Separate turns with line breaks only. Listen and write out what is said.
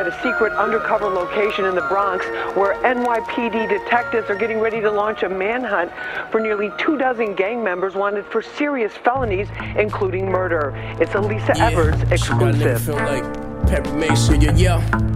a secret undercover location in the Bronx where NYPD detectives are getting ready to launch a manhunt for nearly 24 gang members wanted for serious felonies, including murder. It's a Lisa Evers exclusive.
Feel like Pepper Mason, yeah.